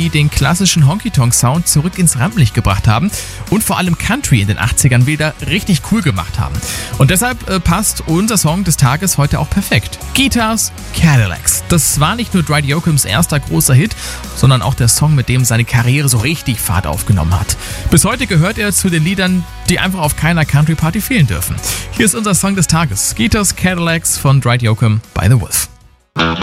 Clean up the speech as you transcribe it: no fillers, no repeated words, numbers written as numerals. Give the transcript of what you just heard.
die den klassischen Honky-Tonk-Sound zurück ins Rampenlicht gebracht haben und vor allem Country in den 80ern wieder richtig cool gemacht haben. Und deshalb passt unser Song des Tages heute auch perfekt. Guitars, Cadillacs. Das war nicht nur Dwight Yoakams erster großer Hit, sondern auch der Song, mit dem seine Karriere so richtig Fahrt aufgenommen hat. Bis heute gehört er zu den Liedern, die einfach auf keiner Country-Party fehlen dürfen. Hier ist unser Song des Tages. Guitars, Cadillacs von Dwight Yoakam by The Wolf.